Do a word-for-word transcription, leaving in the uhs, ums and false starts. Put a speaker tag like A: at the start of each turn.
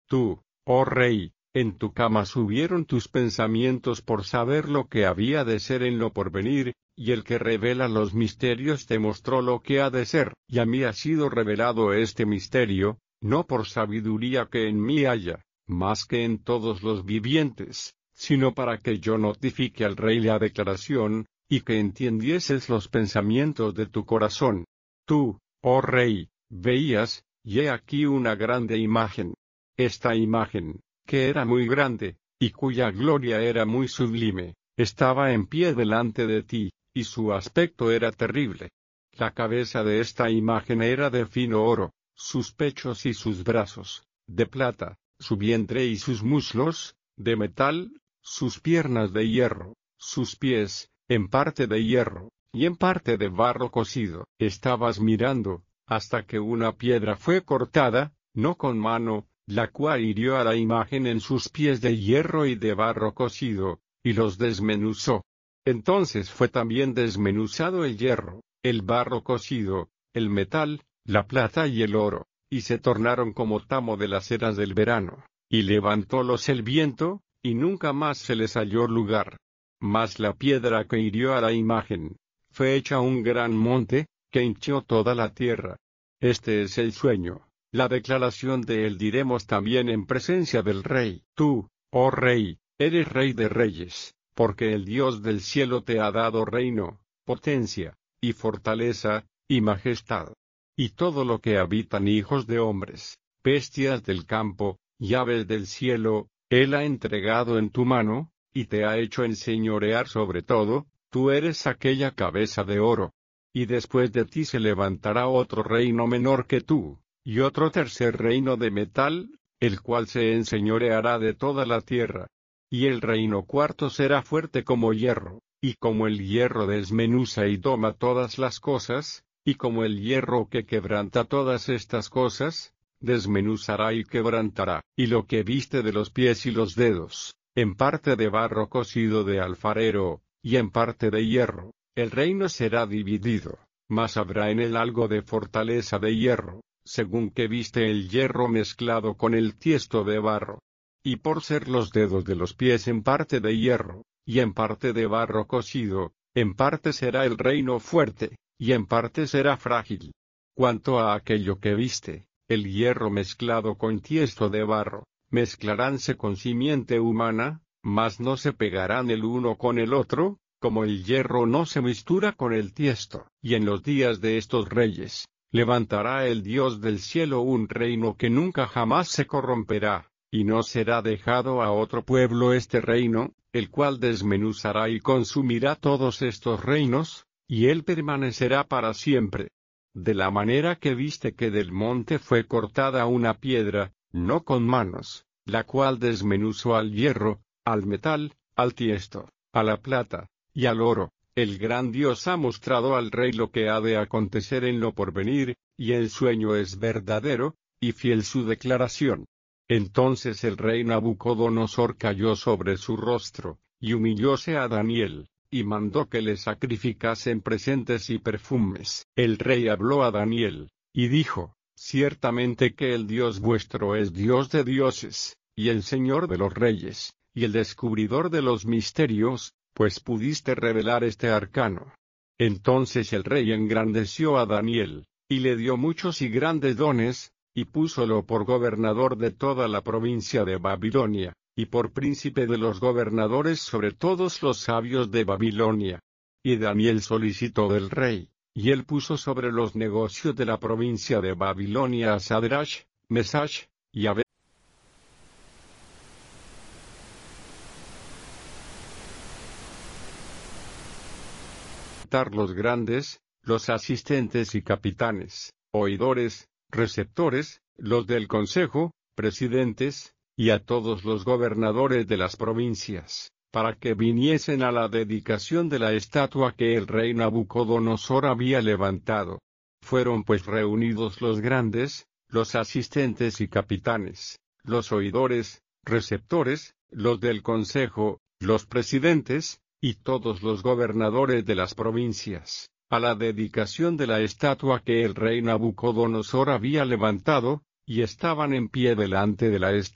A: Tú, oh rey, en tu cama subieron tus pensamientos por saber lo que había de ser en lo porvenir, y el que revela los misterios te mostró lo que ha de ser, y a mí ha sido revelado este misterio, no por sabiduría que en mí haya, más que en todos los vivientes, sino para que yo notifique al rey la declaración, y que entiendieses los pensamientos de tu corazón. Tú, oh rey, veías, y he aquí una grande imagen. Esta imagen, que era muy grande, y cuya gloria era muy sublime, estaba en pie delante de ti, y su aspecto era terrible. La cabeza de esta imagen era de fino oro, sus pechos y sus brazos, de plata, su vientre y sus muslos, de metal, sus piernas de hierro, sus pies, en parte de hierro, y en parte de barro cocido. Estabas mirando, hasta que una piedra fue cortada, no con mano, la cual hirió a la imagen en sus pies de hierro y de barro cocido, y los desmenuzó. Entonces fue también desmenuzado el hierro, el barro cocido, el metal, la plata y el oro, y se tornaron como tamo de las eras del verano, y levantólos el viento, y nunca más se les halló lugar. Mas la piedra que hirió a la imagen, fue hecha un gran monte, que hinchió toda la tierra. Este es el sueño. La declaración de él diremos también en presencia del rey. Tú, oh rey, eres rey de reyes, porque el Dios del cielo te ha dado reino, potencia, y fortaleza, y majestad. Y todo lo que habitan hijos de hombres, bestias del campo, y aves del cielo, él ha entregado en tu mano, y te ha hecho enseñorear sobre todo, tú eres aquella cabeza de oro. Y después de ti se levantará otro reino menor que tú, y otro tercer reino de metal, el cual se enseñoreará de toda la tierra. Y el reino cuarto será fuerte como hierro, y como el hierro desmenuza y doma todas las cosas, y como el hierro que quebranta todas estas cosas, desmenuzará y quebrantará. Y lo que viste de los pies y los dedos, en parte de barro cocido de alfarero, y en parte de hierro, el reino será dividido, mas habrá en él algo de fortaleza de hierro, según que viste el hierro mezclado con el tiesto de barro. Y por ser los dedos de los pies en parte de hierro, y en parte de barro cocido, en parte será el reino fuerte, y en parte será frágil. Cuanto a aquello que viste, el hierro mezclado con tiesto de barro, mezclaránse con simiente humana, mas no se pegarán el uno con el otro, como el hierro no se mistura con el tiesto. Y en los días de estos reyes, levantará el Dios del cielo un reino que nunca jamás se corromperá, y no será dejado a otro pueblo este reino, el cual desmenuzará y consumirá todos estos reinos, y él permanecerá para siempre. De la manera que viste que del monte fue cortada una piedra, no con manos, la cual desmenuzó al hierro, al metal, al tiesto, a la plata, y al oro, el gran Dios ha mostrado al rey lo que ha de acontecer en lo porvenir, y el sueño es verdadero, y fiel su declaración. Entonces el rey Nabucodonosor cayó sobre su rostro, y humillóse a Daniel, y mandó que le sacrificasen presentes y perfumes. El rey habló a Daniel, y dijo: Ciertamente que el Dios vuestro es Dios de dioses, y el Señor de los reyes, y el descubridor de los misterios, pues pudiste revelar este arcano. Entonces el rey engrandeció a Daniel, y le dio muchos y grandes dones, y púsolo por gobernador de toda la provincia de Babilonia, y por príncipe de los gobernadores sobre todos los sabios de Babilonia. Y Daniel solicitó del rey, y él puso sobre los negocios de la provincia de Babilonia a Sadrach, Mesach, y Abed. Los grandes, los asistentes y capitanes, oidores, receptores, los del consejo, presidentes, y a todos los gobernadores de las provincias, para que viniesen a la dedicación de la estatua que el rey Nabucodonosor había levantado. Fueron pues reunidos los grandes, los asistentes y capitanes, los oidores, receptores, los del consejo, los presidentes, y todos los gobernadores de las provincias, a la dedicación de la estatua que el rey Nabucodonosor había levantado, y estaban en pie delante de la estatua.